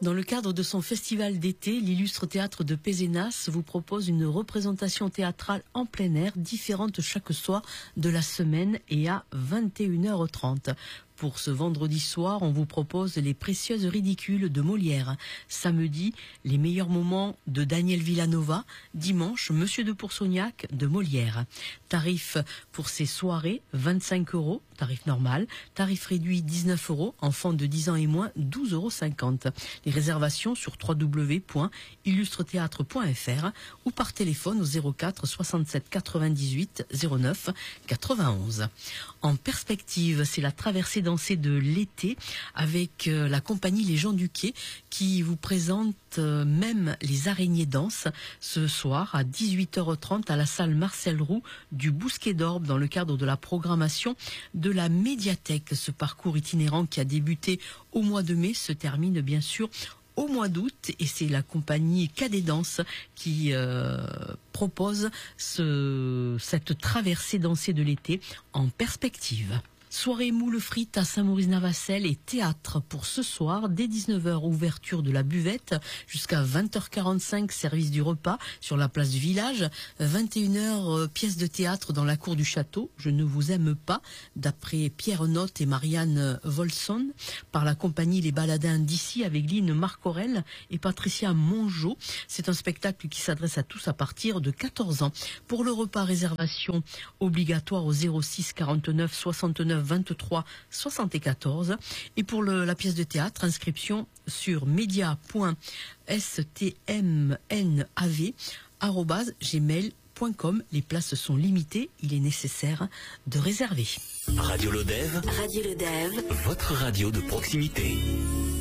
Dans le cadre de son festival d'été, l'Illustre Théâtre de Pézenas vous propose une représentation théâtrale en plein air, différente chaque soir de la semaine et à 21h30. Pour ce vendredi soir, on vous propose Les Précieuses Ridicules de Molière. Samedi, Les Meilleurs Moments de Daniel Villanova. Dimanche, Monsieur de Pourceaugnac de Molière. Tarif pour ces soirées, 25 €, tarif normal. Tarif réduit, 19 €. Enfants de 10 ans et moins, 12,50 €. Les réservations sur www.illustretheatre.fr ou par téléphone au 04 67 98 09 91. En perspective, c'est la traversée dansée de l'été avec la compagnie Les Gens du Quai qui vous présente même les araignées dansent ce soir à 18h30 à la salle Marcel Roux du Bousquet d'Orbe dans le cadre de la programmation de la médiathèque. Ce parcours itinérant qui a débuté au mois de mai se termine bien sûr au mois d'août et c'est la compagnie Cadet Danse qui propose cette traversée dansée de l'été en perspective. Soirée moule frites à Saint-Maurice-Navacelle et théâtre pour ce soir. Dès 19h, ouverture de la buvette jusqu'à 20h45, service du repas sur la place du village. 21h, pièce de théâtre dans la cour du château. Je ne vous aime pas, d'après Pierre Notte et Marianne Volson, par la compagnie Les Baladins d'ici avec Line Marcorel et Patricia Mongeau. C'est un spectacle qui s'adresse à tous à partir de 14 ans. Pour le repas, réservation obligatoire au 06 49 69 23 74 et pour la pièce de théâtre, inscription sur media.stmnav@gmail.com. Les places sont limitées, il est nécessaire de réserver. Radio Lodève, votre radio de proximité.